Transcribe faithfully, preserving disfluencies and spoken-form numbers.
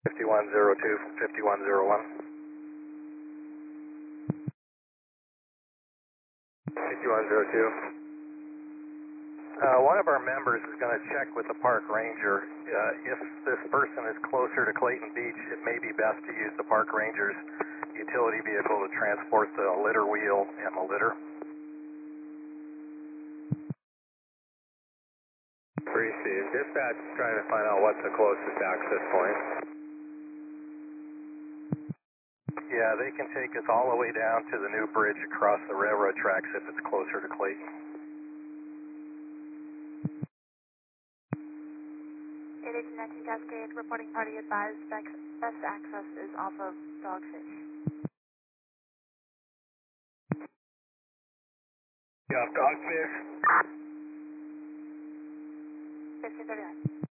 fifty-one zero two from fifty-one zero one. fifty-one zero two. Uh, one of our members is going to check with the park ranger. Uh, if this person is closer to Clayton Beach, it may be best to use the park ranger's utility vehicle to transport the litter wheel and the litter. Received. Dispatch is trying to find out what's the closest access point. Yeah, they can take us all the way down to the new bridge across the railroad tracks if it's closer to Clayton. eight eighteen nineteen Cascade, reporting party advised, best access is off of Dogfish. Yeah, Dogfish. fifteen thirty-nine.